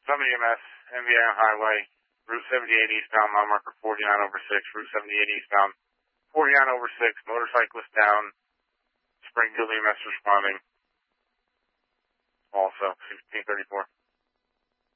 Summit EMS, MVI Highway, Route 78 eastbound, mile marker 49 over 6, Route 78 eastbound, 49 over 6, motorcyclist down, Springfield EMS responding. Also, 1634.